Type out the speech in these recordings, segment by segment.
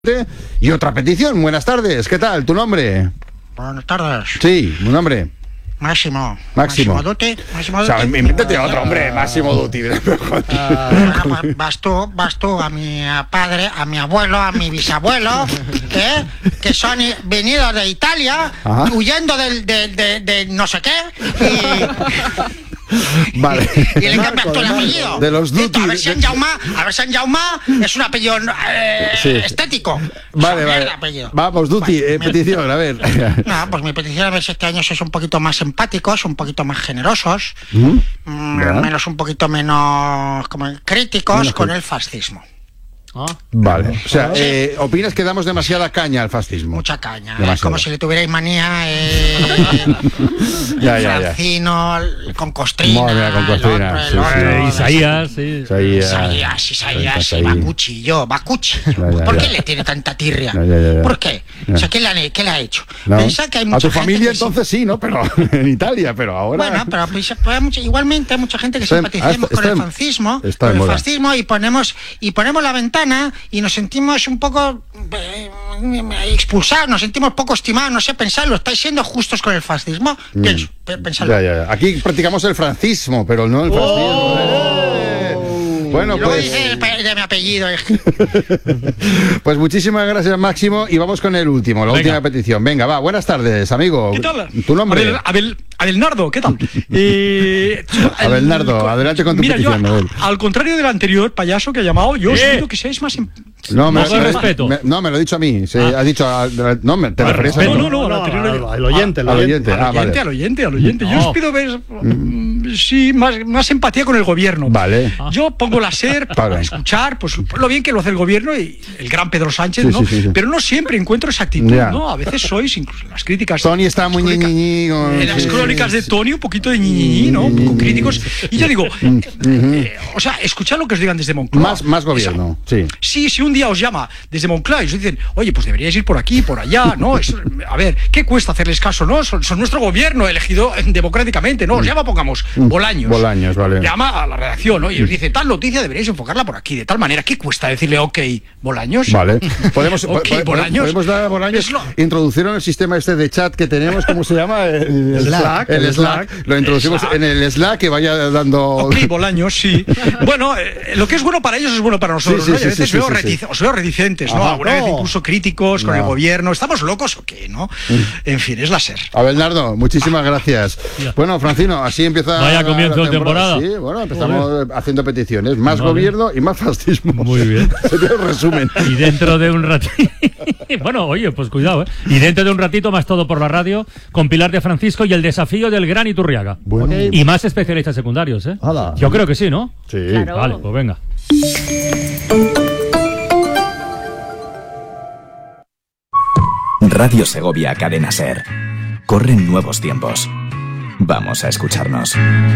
Y otra petición. Buenas tardes, ¿qué tal? ¿Tu nombre? Buenas tardes. Sí, un nombre. Máximo Dutti. O sea, invéntate otro, hombre. Máximo Dutti. Vas tú, a mi padre, a mi abuelo, a mi bisabuelo, que son venidos de Italia, huyendo de no sé qué, Vale. y le cambias todo el apellido. De los Dutti. A ver si en Jaume es un apellido estético. Vale. Vamos, Dutti, petición, a ver. No, pues mi petición, a ver si este año sois un poquito más empáticos, un poquito más generosos, un poquito menos críticos con el fascismo. Vale, o sea, ¿opinas que damos demasiada caña al fascismo? Mucha caña, demasiado. Como si le tuvierais manía Francino, con Costrina, con Costrina, Isaías, y Bakuchi, ¿Por qué le tiene tanta tirria? ¿Por qué? O sea, ¿qué le ha hecho? Piensa que hay mucha a tu gente familia entonces sí, ¿no? Pero en Italia, pero ahora... Bueno, pero igualmente hay mucha gente que simpaticemos con el fascismo, y ponemos la ventana y nos sentimos un poco expulsados, nos sentimos poco estimados, no sé, pensadlo, ¿estáis siendo justos con el fascismo? Pensadlo. Aquí practicamos el francismo, pero no el fascismo. Bueno, pues... de mi apellido. Pues muchísimas gracias, Máximo, y vamos con el último, la última petición. Venga, va, buenas tardes, amigo. ¿Qué tal? ¿Tu nombre? Abelnardo, ¿qué tal? Abelnardo, adelante con tu petición. Yo, al contrario del anterior payaso que ha llamado, yo os pido que seáis más... No, me respeto. No, me lo he dicho a mí. Ha dicho... No, ¿te referías a mí? No, al oyente. Al oyente. Al oyente. Yo os pido ver, sí, más empatía con el gobierno. Vale. Yo pongo la SER para escuchar pues lo bien que lo hace el gobierno y el gran Pedro Sánchez, ¿no? Sí. Pero no siempre encuentro esa actitud, ¿no? A veces sois, incluso en las críticas... Tony está muy ñiñiñi. En las crónicas de Tony, un poquito de ñiñiñi, ¿no? Un poco críticos. Y yo digo, o sea, escuchad lo que os digan desde Moncloa. Más gobierno, sí. Si un día os llama desde Moncloa y os dicen, oye, pues deberíais ir por aquí, por allá, ¿no? A ver, ¿qué cuesta hacerles caso, no? Son nuestro gobierno elegido democráticamente, ¿no? Os llama, pongamos, Bolaños. Bolaños, vale. Llama a la redacción, ¿no? Y os dice, tal noticia deberíais enfocarla por aquí, de tal manera. ¿Qué cuesta decirle, ok, Bolaños? Vale. ¿Podemos dar a Bolaños? Introducieron el sistema este de chat que tenemos, ¿cómo se llama? El Slack. Lo introducimos en el Slack, que vaya dando... Ok, Bolaños, sí. Bueno, lo que es bueno para ellos es bueno para nosotros, ¿no? Y a veces os veo reticentes, ¿no? Alguna vez incluso críticos con el gobierno. ¿Estamos locos o qué, no? En fin, es la SER. Abelnardo, muchísimas gracias. Bueno, Francino, así empieza... Vaya comienzo de temporada. Sí, bueno, empezamos haciendo peticiones. Más gobierno y más fascismo. Muy bien. Sería el resumen. Y dentro de un ratito... Bueno, oye, pues cuidado, ¿eh? Y dentro de un ratito más todo por la radio, con Pilar de Francisco y el desafío del Gran Iturriaga. Bueno. Y más especialistas secundarios, ¿eh? ¡Hala! Yo creo que sí, ¿no? Sí. Claro. Vale, pues venga. Radio Segovia Cadena Ser. Corren nuevos tiempos. Vamos a escucharnos.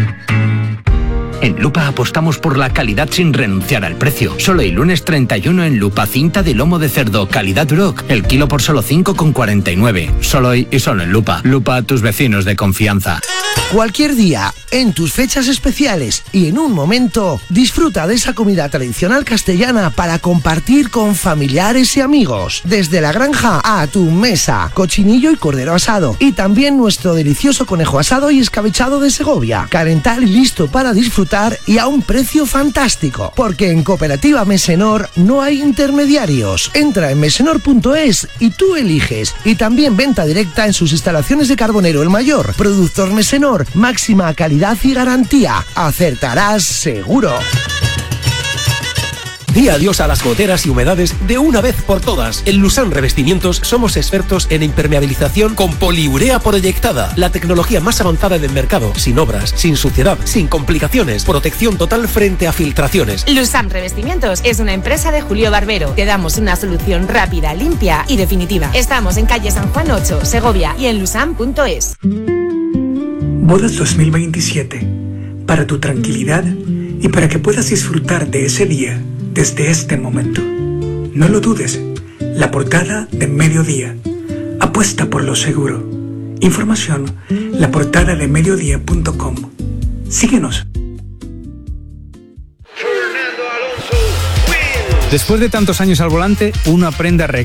En Lupa apostamos por la calidad sin renunciar al precio. Solo el lunes 31 en Lupa, cinta de lomo de cerdo, calidad Duroc, el kilo por solo 5,49. Solo hoy y solo en Lupa. Lupa, tus vecinos de confianza. Cualquier día, en tus fechas especiales y en un momento, disfruta de esa comida tradicional castellana para compartir con familiares y amigos. Desde la granja a tu mesa, cochinillo y cordero asado. Y también nuestro delicioso conejo asado y escabechado de Segovia. Calentar y listo para disfrutar y a un precio fantástico. Porque en Cooperativa Mesenor no hay intermediarios. Entra en mesenor.es y tú eliges. Y también venta directa en sus instalaciones de Carbonero el Mayor. Productor Mesenor, máxima calidad y garantía. Acertarás seguro. Di adiós a las goteras y humedades de una vez por todas. En Lusán Revestimientos somos expertos en impermeabilización con poliurea proyectada, la tecnología más avanzada del mercado, sin obras, sin suciedad, sin complicaciones, protección total frente a filtraciones. Lusán Revestimientos es una empresa de Julio Barbero. Te damos una solución rápida, limpia y definitiva. Estamos en calle San Juan 8, Segovia, y en lusán.es. Bodas 2027. Para tu tranquilidad y para que puedas disfrutar de ese día desde este momento. No lo dudes. La portada de Mediodía. Apuesta por lo seguro. Información: laportadadeMediodía.com. Síguenos. Fernando Alonso wins. Después de tantos años al volante, uno aprende a